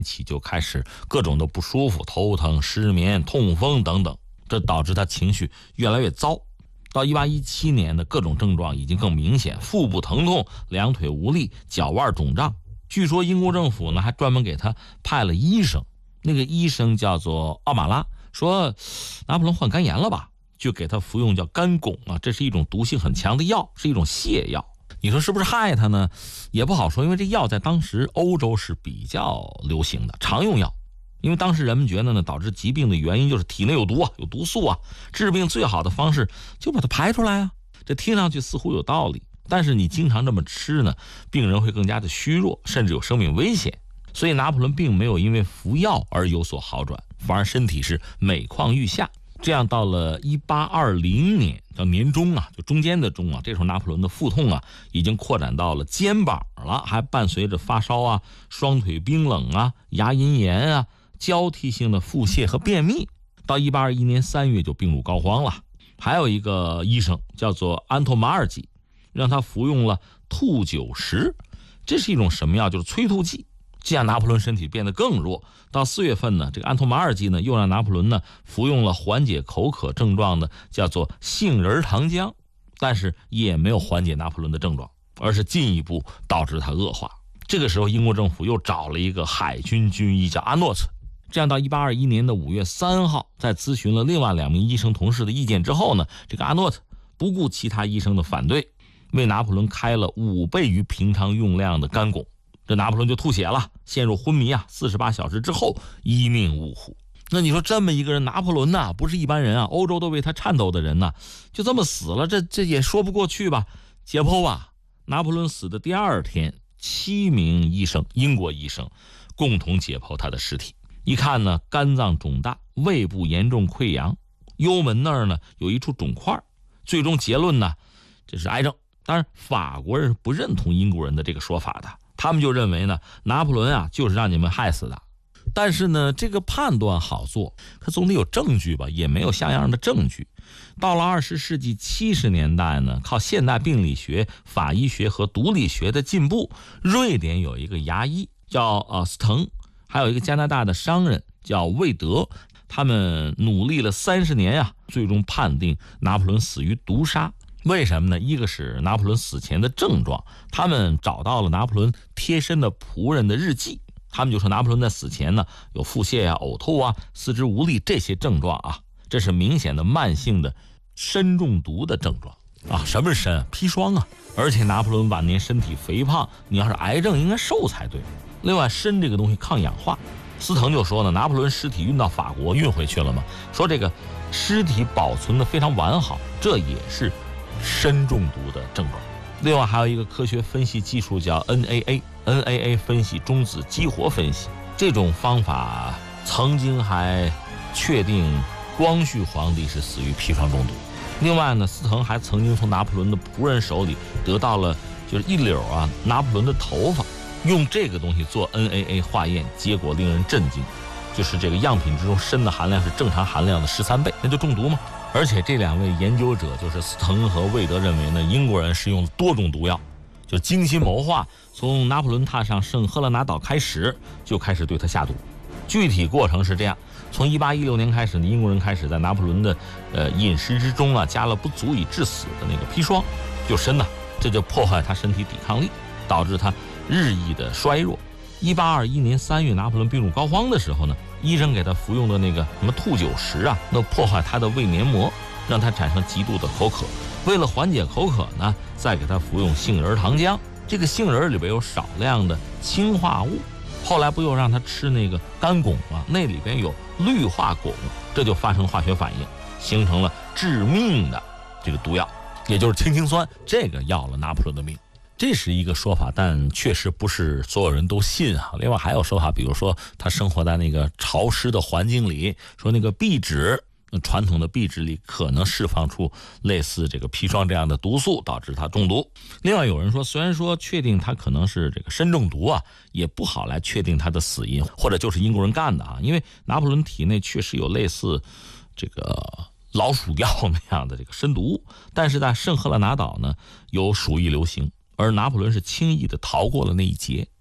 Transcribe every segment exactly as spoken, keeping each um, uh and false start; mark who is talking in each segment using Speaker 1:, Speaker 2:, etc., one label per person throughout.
Speaker 1: 起就开始各种的不舒服，头疼、失眠、痛风等等，这导致他情绪越来越糟。到一八一七年的各种症状已经更明显，腹部疼痛、两腿无力、脚腕肿胀。据说英国政府呢还专门给他派了医生，那个医生叫做奥马拉，说拿破仑患肝炎了吧，就给他服用叫肝汞啊，这是一种毒性很强的药，是一种泻药。你说是不是害他呢？也不好说，因为这药在当时欧洲是比较流行的常用药。因为当时人们觉得呢，导致疾病的原因就是体内有毒啊，有毒素啊，治病最好的方式就把它排出来啊。这听上去似乎有道理，但是你经常这么吃呢，病人会更加的虚弱，甚至有生命危险。所以拿破仑并没有因为服药而有所好转，反而身体是每况愈下。这样到了一八二零年，叫年中啊，就中间的中啊，这时候拿破仑的腹痛啊已经扩展到了肩膀了，还伴随着发烧啊、双腿冰冷啊、牙龈炎啊、交替性的腹泻和便秘。到一八二一年三月就病入膏肓了。还有一个医生叫做安托马尔济，让他服用了吐酒石，这是一种什么药？就是催吐剂。这样拿破仑身体变得更弱。到四月份呢，这个安托马尔济呢又让拿破仑呢服用了缓解口渴症状的叫做杏仁糖浆，但是也没有缓解拿破仑的症状，而是进一步导致他恶化。这个时候英国政府又找了一个海军军医叫阿诺特。这样到一八二一年的五月三号，在咨询了另外两名医生同事的意见之后呢，这个阿诺特不顾其他医生的反对，为拿破仑开了五倍于平常用量的肝汞。这拿破仑就吐血了，陷入昏迷啊，四十八小时之后一命呜呼。那你说这么一个人，拿破仑呐、啊，不是一般人啊，欧洲都为他颤抖的人呐、啊，就这么死了，这这也说不过去吧？解剖啊，拿破仑死的第二天，七名医生，英国医生共同解剖他的尸体。一看呢，肝脏肿大，胃部严重溃疡，幽门那儿呢有一处肿块，最终结论呢，这是癌症。当然，法国人不认同英国人的这个说法的。他们就认为呢，拿破仑啊就是让你们害死的。但是呢，这个判断好做，可总得有证据吧，也没有像样的证据。到了二十世纪七十年代呢，靠现代病理学、法医学和毒理学的进步，瑞典有一个牙医叫呃斯滕，还有一个加拿大的商人叫魏德，他们努力了三十年啊，最终判定拿破仑死于毒杀。为什么呢？一个是拿破仑死前的症状，他们找到了拿破仑贴身的仆人的日记，他们就说拿破仑在死前呢有腹泻啊、呕吐啊、四肢无力这些症状啊，这是明显的慢性的砷中毒的症状啊。什么是砷？砒霜啊。而且拿破仑晚年身体肥胖，你要是癌症应该瘦才对。另外，砷这个东西抗氧化，斯滕就说呢，拿破仑尸体运到法国运回去了嘛，说这个尸体保存的非常完好，这也是砷中毒的症状。另外还有一个科学分析技术叫 N A A，N A A 分析中子激活分析，这种方法曾经还确定光绪皇帝是死于砒霜中毒。另外呢，斯滕还曾经从拿破仑的仆人手里得到了就是一绺啊拿破仑的头发，用这个东西做 N A A 化验，结果令人震惊，就是这个样品之中砷的含量是正常含量的十三倍，那就中毒吗？而且这两位研究者，就是斯滕和魏德，认为呢，英国人是用多种毒药，就精心谋划，从拿破仑踏上圣赫勒拿岛开始就开始对他下毒。具体过程是这样：从一八一六年开始呢，英国人开始在拿破仑的呃饮食之中啊加了不足以致死的那个砒霜，就砷呐、啊，这就破坏他身体抵抗力，导致他日益的衰弱。一八二一年三月，拿破仑病入膏肓的时候呢，医生给他服用的那个什么吐酒石啊，那破坏他的胃黏膜，让他产生极度的口渴。为了缓解口渴呢，再给他服用杏仁糖浆。这个杏仁里边有少量的氰化物，后来不又让他吃那个肝汞吗？那里边有氯化汞，这就发生化学反应，形成了致命的这个毒药，也就是氢氰酸。这个要了拿破仑的命。这是一个说法，但确实不是所有人都信啊。另外还有说法，比如说他生活在那个潮湿的环境里，说那个壁纸，传统的壁纸里可能释放出类似这个砒霜这样的毒素，导致他中毒。另外有人说，虽然说确定他可能是这个砷中毒啊，也不好来确定他的死因，或者就是英国人干的啊。因为拿破仑体内确实有类似这个老鼠药那样的这个砷毒物，但是在圣赫勒拿岛呢有鼠疫流行。而拿破仑是轻易的逃过了那一劫。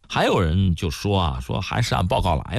Speaker 1: 还有人就说啊，说还是按报告来